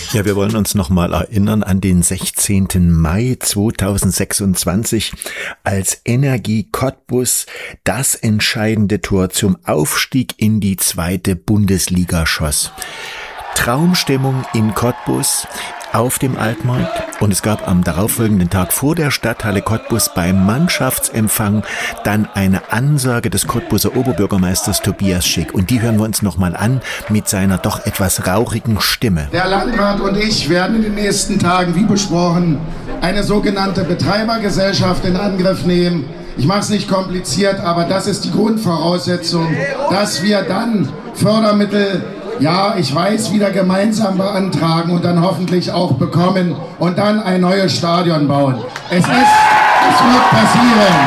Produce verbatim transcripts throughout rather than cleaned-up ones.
Ja, wir wollen uns noch mal erinnern an den sechzehnten Mai zweitausendsechsundzwanzig, als Energie Cottbus das entscheidende Tor zum Aufstieg in die zweite Bundesliga schoss. Traumstimmung in Cottbus auf dem Altmarkt, und es gab am darauffolgenden Tag vor der Stadthalle Cottbus beim Mannschaftsempfang dann eine Ansage des Cottbuser Oberbürgermeisters Tobias Schick, und die hören wir uns nochmal an mit seiner doch etwas rauchigen Stimme. Der Landrat und ich werden in den nächsten Tagen, wie besprochen, eine sogenannte Betreibergesellschaft in Angriff nehmen. Ich mache es nicht kompliziert, aber das ist die Grundvoraussetzung, dass wir dann Fördermittel, ja, ich weiß, wieder gemeinsam beantragen und dann hoffentlich auch bekommen und dann ein neues Stadion bauen. Es ist, es wird passieren.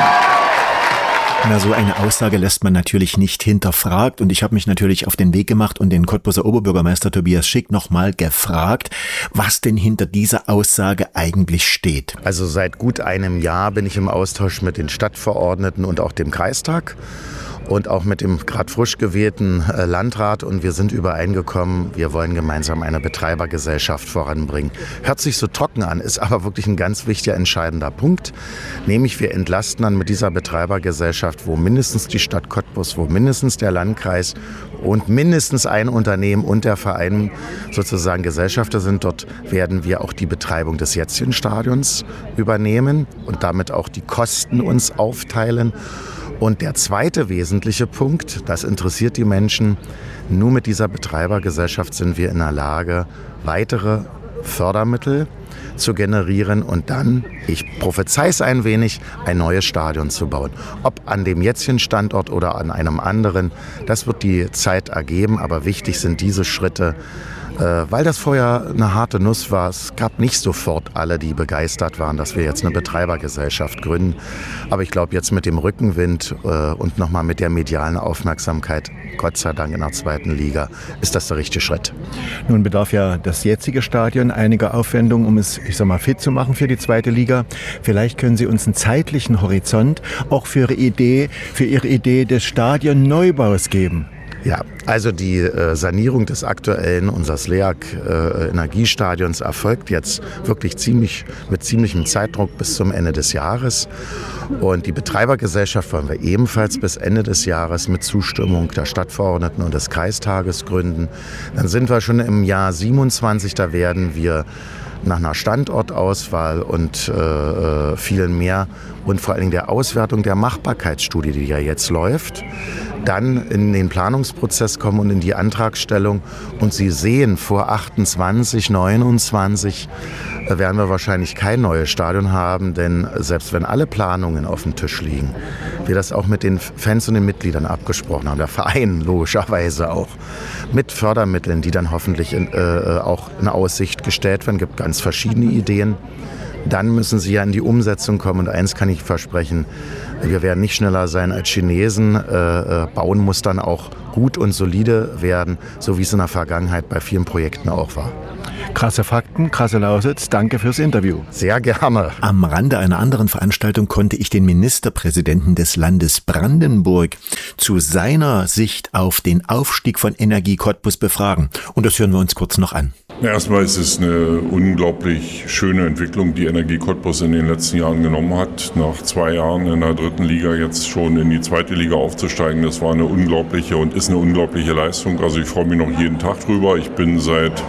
Na, so eine Aussage lässt man natürlich nicht hinterfragt, und ich habe mich natürlich auf den Weg gemacht und den Cottbuser Oberbürgermeister Tobias Schick nochmal gefragt, was denn hinter dieser Aussage eigentlich steht. Also seit gut einem Jahr bin ich im Austausch mit den Stadtverordneten und auch dem Kreistag und auch mit dem gerade frisch gewählten Landrat, und wir sind übereingekommen, wir wollen gemeinsam eine Betreibergesellschaft voranbringen. Hört sich so trocken an, ist aber wirklich ein ganz wichtiger, entscheidender Punkt, nämlich wir entlasten dann mit dieser Betreibergesellschaft, wo mindestens die Stadt Cottbus, wo mindestens der Landkreis und mindestens ein Unternehmen und der Verein sozusagen Gesellschafter sind. Dort werden wir auch die Betreibung des jetzigen Stadions übernehmen und damit auch die Kosten uns aufteilen. Und der zweite wesentliche Punkt, das interessiert die Menschen, nur mit dieser Betreibergesellschaft sind wir in der Lage, weitere Fördermittel zu generieren und dann, ich prophezei es ein wenig, ein neues Stadion zu bauen. Ob an dem jetzigen Standort oder an einem anderen, das wird die Zeit ergeben, aber wichtig sind diese Schritte, weil das vorher eine harte Nuss war. Es gab nicht sofort alle, die begeistert waren, dass wir jetzt eine Betreibergesellschaft gründen. Aber ich glaube, jetzt mit dem Rückenwind äh, und nochmal mit der medialen Aufmerksamkeit, Gott sei Dank in der zweiten Liga, ist das der richtige Schritt. Nun bedarf ja das jetzige Stadion einiger Aufwendungen, um es, ich sag mal, fit zu machen für die zweite Liga. Vielleicht können Sie uns einen zeitlichen Horizont auch für Ihre Idee, für Ihre Idee des Stadionneubaus geben. Ja, also die äh, Sanierung des aktuellen, unseres LEAG-Energiestadions äh, erfolgt jetzt wirklich ziemlich mit ziemlichem Zeitdruck bis zum Ende des Jahres. Und die Betreibergesellschaft wollen wir ebenfalls bis Ende des Jahres mit Zustimmung der Stadtverordneten und des Kreistages gründen. Dann sind wir schon im Jahr siebenundzwanzig, da werden wir nach einer Standortauswahl und äh, vielen mehr und vor allen Dingen der Auswertung der Machbarkeitsstudie, die ja jetzt läuft, dann in den Planungsprozess kommen und in die Antragstellung. Und Sie sehen, vor achtundzwanzig, neunundzwanzig äh, werden wir wahrscheinlich kein neues Stadion haben, denn selbst wenn alle Planungen auf dem Tisch liegen, wir das auch mit den Fans und den Mitgliedern abgesprochen haben, der Verein logischerweise auch, mit Fördermitteln, die dann hoffentlich in, äh, auch in Aussicht gestellt werden, gibt ganz verschiedene Ideen. Dann müssen sie ja in die Umsetzung kommen, und eins kann ich versprechen, wir werden nicht schneller sein als Chinesen. Äh, bauen muss dann auch gut und solide werden, so wie es in der Vergangenheit bei vielen Projekten auch war. Krasse Fakten, krasse Lausitz, danke fürs Interview. Sehr gerne. Am Rande einer anderen Veranstaltung konnte ich den Ministerpräsidenten des Landes Brandenburg zu seiner Sicht auf den Aufstieg von Energie Cottbus befragen. Und das hören wir uns kurz noch an. Erstmal ist es eine unglaublich schöne Entwicklung, die Energie Cottbus in den letzten Jahren genommen hat. Nach zwei Jahren in der dritten Liga jetzt schon in die zweite Liga aufzusteigen, das war eine unglaubliche und ist eine unglaubliche Leistung. Also ich freue mich noch jeden Tag drüber. Ich bin seit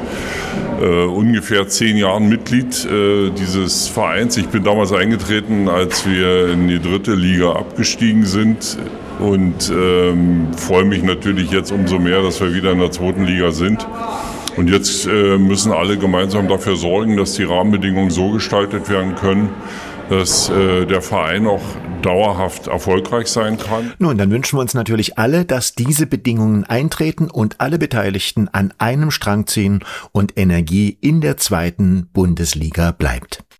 äh, ungefähr zehn Jahren Mitglied äh, dieses Vereins. Ich bin damals eingetreten, als wir in die dritte Liga abgestiegen sind. Und ähm, freue mich natürlich jetzt umso mehr, dass wir wieder in der zweiten Liga sind. Und jetzt äh, müssen alle gemeinsam dafür sorgen, dass die Rahmenbedingungen so gestaltet werden können, dass äh, der Verein auch dauerhaft erfolgreich sein kann. Nun, dann wünschen wir uns natürlich alle, dass diese Bedingungen eintreten und alle Beteiligten an einem Strang ziehen und Energie in der zweiten Bundesliga bleibt.